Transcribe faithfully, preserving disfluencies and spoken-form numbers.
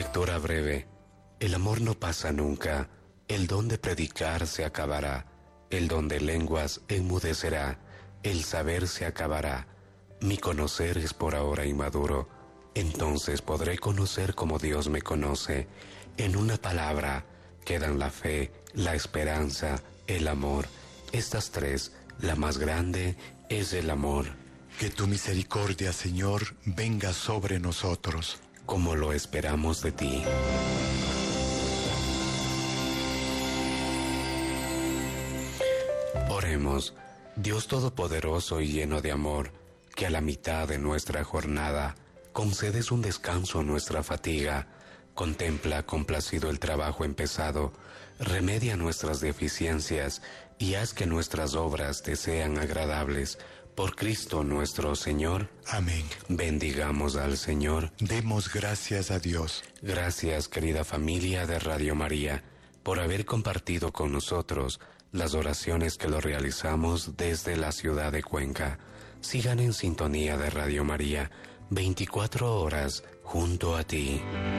Lectura breve. El amor no pasa nunca, el don de predicar se acabará, el don de lenguas enmudecerá, el saber se acabará. Mi conocer es por ahora inmaduro, entonces podré conocer como Dios me conoce. En una palabra quedan la fe, la esperanza, el amor. Estas tres, la más grande es el amor. Que tu misericordia, Señor, venga sobre nosotros, como lo esperamos de ti. Oremos. Dios Todopoderoso y lleno de amor, que a la mitad de nuestra jornada concedes un descanso a nuestra fatiga. Contempla complacido el trabajo empezado, remedia nuestras deficiencias y haz que nuestras obras te sean agradables. Por Cristo nuestro Señor. Amén. Bendigamos al Señor. Demos gracias a Dios. Gracias, querida familia de Radio María, por haber compartido con nosotros las oraciones que lo realizamos desde la ciudad de Cuenca. Sigan en sintonía de Radio María, veinticuatro horas junto a ti.